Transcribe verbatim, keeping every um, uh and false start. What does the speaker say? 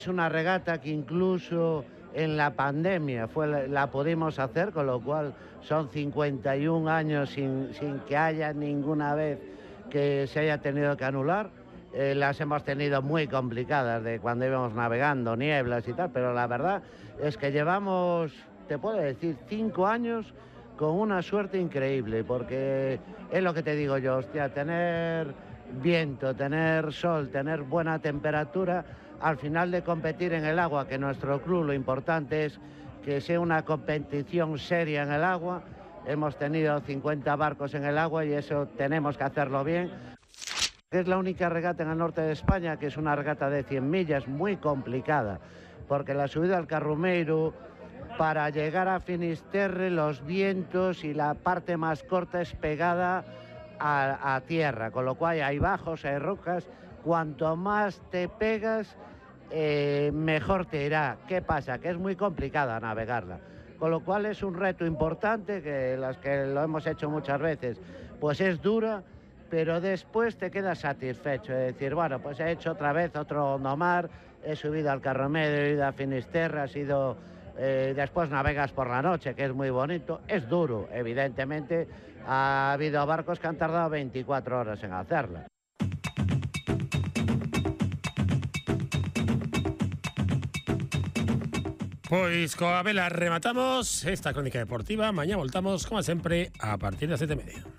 Es una regata que incluso en la pandemia fue la, la pudimos hacer, con lo cual son cincuenta y un años sin, sin que haya ninguna vez que se haya tenido que anular. Eh, las hemos tenido muy complicadas de cuando íbamos navegando, nieblas y tal, pero la verdad es que llevamos, te puedo decir, cinco años con una suerte increíble, porque es lo que te digo yo, hostia, tener viento, tener sol, tener buena temperatura, al final de competir en el agua, que nuestro club lo importante es que sea una competición seria en el agua. Hemos tenido cincuenta barcos en el agua y eso tenemos que hacerlo bien. Es la única regata en el norte de España que es una regata de cien millas muy complicada, porque la subida al Carrumeiro, para llegar a Finisterre, los vientos y la parte más corta es pegada a, a tierra, con lo cual hay bajos, hay rocas. Cuanto más te pegas, eh, mejor te irá. ¿Qué pasa? Que es muy complicada navegarla, con lo cual es un reto importante, que las que lo hemos hecho muchas veces, pues es dura, pero después te quedas satisfecho de decir, bueno, pues he hecho otra vez otro hondomar, he subido al Carrumeiro, he ido a Finisterre, ha sido... Eh, después navegas por la noche, que es muy bonito. Es duro, evidentemente. Ha habido barcos que han tardado veinticuatro horas en hacerla. Pois coa vela rematamos esta crónica deportiva. Mañá voltamos, como sempre, a partir das sete e media.